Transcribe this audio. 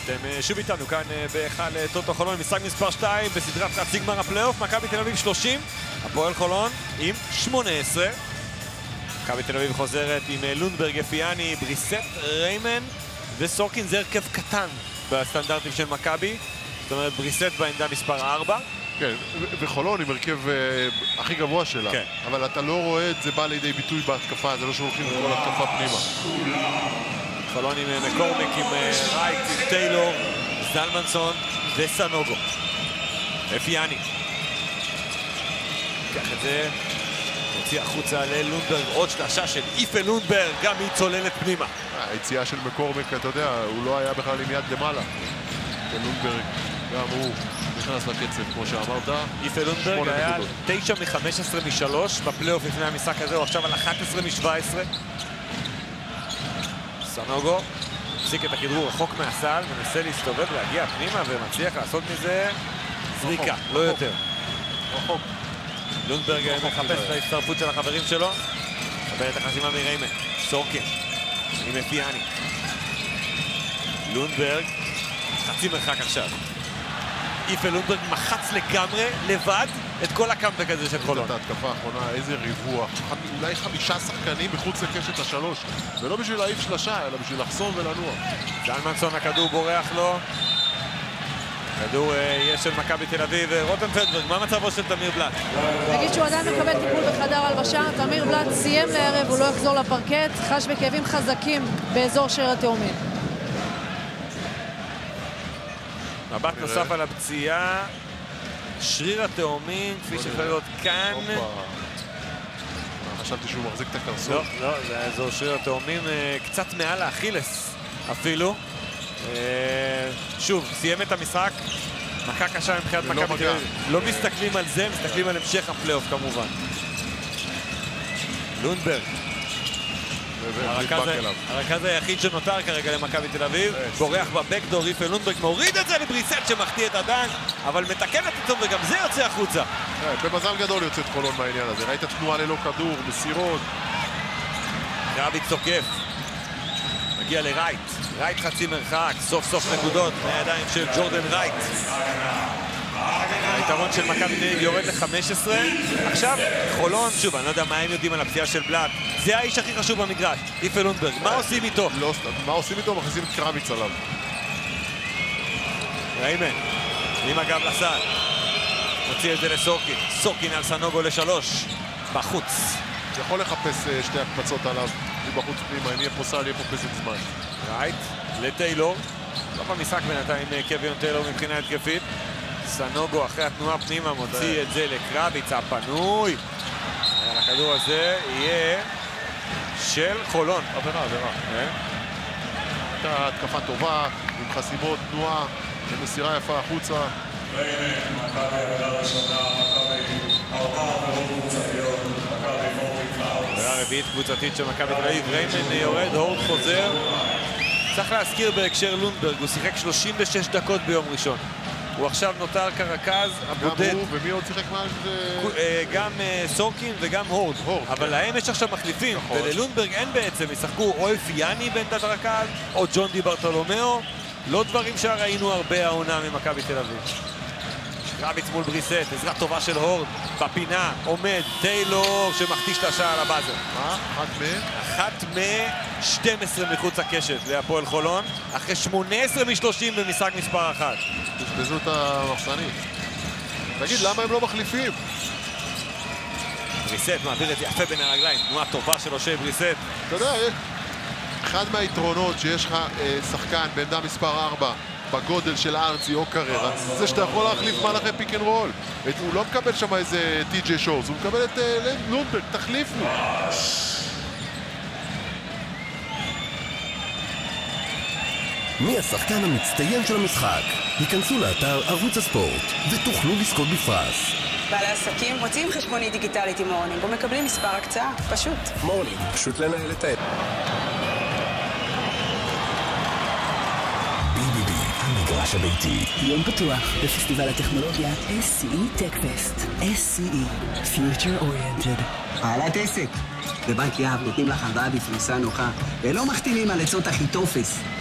אתם שוב איתנו כאן בהיכל טוטו חולון, משחק מספר 2 בסדרת חצי גמר הפלייאוף. מכבי תל אביב 30, הפועל חולון עם 18. מכבי תל אביב חוזרת עם לונדברג, יפיאני, בריסט, ריימן וסורקין. זה הרכב קטן בסטנדרטים של מכבי, זאת אומרת בריסט בעמדה מספר 4. כן, וחולון עם הרכב הכי גבוה שלה, כן. אבל אתה לא רואה את זה בא לידי ביטוי בהתקפה, זה לא שהולכים את כל התקפה פנימה. חולון עם מקורמיק, עם רייט, עם טיילור, זלמנסון וסנוגו. יפיאני קח את זה, הוציא החוצה ללונדברג, עוד שלשה של איפה לונדברג, גם היא צוללת פנימה. היציאה של מקורמיק, אתה יודע, הוא לא היה בכלל עם יד למעלה. לונדברג, גם הוא נכנס לקצב, כמו שאמרת. איפה לונדברג היה 9 מ-15 מ-3 בפלייאוף לפני המשחק הזה, הוא עכשיו על 11 מ-17. סנוגו הפסיק את הכדרור רחוק מהסל, מנסה להסתובב, להגיע פנימה ומצליח לעשות מזה זריקה, לא יותר. רחוק. לונדברג מחפש את ההצטרפות של החברים שלו, מקבל את החסימה מריימן. סורקין עם יפיאני. לונדברג חצי מרחק עכשיו. איפה לונדברג מחץ לגמרי לבד את כל הקאמבק הזה של חולון. את ההתקפה האחרונה, איזה ריווח, אולי 5 שחקנים מחוץ לקשת ה3, ולא בשביל להעיף שלשה, אלא בשביל לחסום ולנוע. זלמנסון, הכדור בורח לו, כדור יהיה של מכבי תל אביב. רותם פלדברג, מה מצבו של תמיר בלאט? נגיד שהוא עדיין מקבל טיפול בחדר הלבשה. תמיר בלאט סיים לערב, הוא לא יחזור לפרקט, חש בכאבים חזקים באזור שריר התאומים. מבט נוסף על הפציעה, שריר התאומים, כפי שיכול להיות כאן. חשבתי שהוא מחזיק את הקרסול. לא, זה האזור שריר התאומים, קצת מעל האכילס אפילו. שוב, סיים את המשחק, מכה קשה מבחינת מכבי תל אביב. לא מסתכלים על זה, מסתכלים על המשך הפלייאוף כמובן. לונדברג, הרכז היחיד שנותר כרגע למכבי תל אביב, בורח בבקדור. איפה לונדברג מוריד את זה לבריסט שמחטיא את הדנק, אבל מתקן את עצמו וגם זה יוצא החוצה. במזל גדול יוצאת חולון בעניין הזה, ראית תנועה ללא כדור, מסירות. רביץ תוקף, מגיע לרייט, רייט חצי מרחק, סוף סוף נקודות מהידיים של ג'ורדן רייט. היתרון של מכבי תל אביב יורד ל-15. עכשיו חולון, שוב, אני לא יודע מה הם יודעים על הפציעה של בלאט, זה האיש הכי חשוב במגרש, איפה לונדברג, מה עושים איתו? מה עושים איתו? מכניסים את קרביץ עליו. ריימן עם הגב לסל, מוציא את זה לסורקין, סורקין על סנוגו ל3 בחוץ. יכול לחפש שתי הקפצות עליו מבחוץ פנימה, אם יהיה פה סל, יהיה פה פסק זמן. רייט לטיילור, לא במשחק בינתיים קוויון טיילור מבחינה התקפית. סנוגו אחרי התנועה פנימה מוציא את זה לקרביץ הפנוי. הכדור הזה יהיה של חולון. עבירה. הייתה התקפה טובה, עם חסימות, תנועה, ומסירה יפה החוצה. רביעית קבוצתית של מכבי תל אביב. ריימן יורד, הורד חוזר. צריך להזכיר בהקשר לונדברג, הוא שיחק 36 דקות ביום ראשון. הוא עכשיו נותר כרכז הבודד. גם הוא, ומי עוד שיחק מעל זה? גם סורקין וגם הורד. אבל להם יש עכשיו מחליפים, וללונדברג אין בעצם. ישחקו או יפיאני בעמדת הרכז, או ג'ון די ברטולומיאו. לא דברים שראינו הרבה העונה ממכבי תל אביב. רביץ מול בריסט, עזרה טובה של הורד. בפינה עומד טיילור שמחטיא שלשה על הבאזר. אחת מ-12 מחוץ הקשת להפועל חולון, אחרי 18 מ-30 במשחק מספר 1. תשבזו את המחסנית. תגיד, למה הם לא מחליפים? בריסט מעביר את זה יפה בין הרגליים, תנועה טובה של אושי בריסט. אתה יודע, אחד מהיתרונות שיש לך שחקן בעמדה מספר 4 בגודל של ארצי או קררה, זה שאתה יכול להחליף מהלכי פיק אנד רול. הוא לא מקבל שם איזה טי.ג'יי שורס, הוא מקבל את לונדברג, תחליפו. מי השחקן המצטיין של המשחק? היכנסו לאתר ערוץ הספורט ותוכלו לזכות בפרס. בעלי עסקים מוציאים חשבונית דיגיטלית עם מורנינג ומקבלים מספר הקצאה, פשוט. מורנינג, פשוט לנהל את העד. BBB, המגרש הביתי. יום פתוח בפסטיבל הטכנולוגיה SCE TechFest. SCE, Future Oriented. בעלת עסק. בבנק יהב נותנים לך הלוואה בפריסה נוחה ולא מחתימים על עצות הכי טופס.